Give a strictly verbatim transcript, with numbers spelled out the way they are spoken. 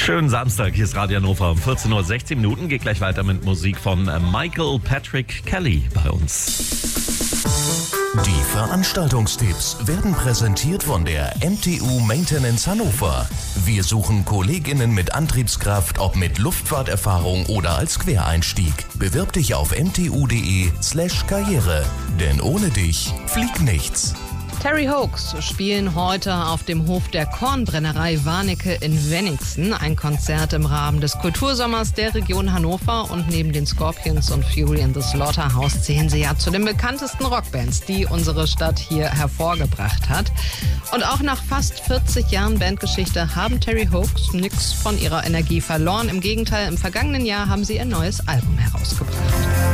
Schönen Samstag, hier ist Radio Hannover um vierzehn Uhr sechzehn Minuten. Geht gleich weiter mit Musik von Michael Patrick Kelly bei uns. Die Veranstaltungstipps werden präsentiert von der M T U Maintenance Hannover. Wir suchen KollegInnen mit Antriebskraft, ob mit Luftfahrterfahrung oder als Quereinstieg. Bewirb dich auf m t u punkt d e slash karriere. Denn ohne dich fliegt nichts. Terry Hoax spielen heute auf dem Hof der Kornbrennerei Warnecke in Wenningsen. Ein Konzert im Rahmen des Kultursommers der Region Hannover. Und neben den Scorpions und Fury in the Slaughterhouse zählen sie ja zu den bekanntesten Rockbands, die unsere Stadt hier hervorgebracht hat. Und auch nach fast vierzig Jahren Bandgeschichte haben Terry Hoax nichts von ihrer Energie verloren. Im Gegenteil, im vergangenen Jahr haben sie ein neues Album herausgebracht.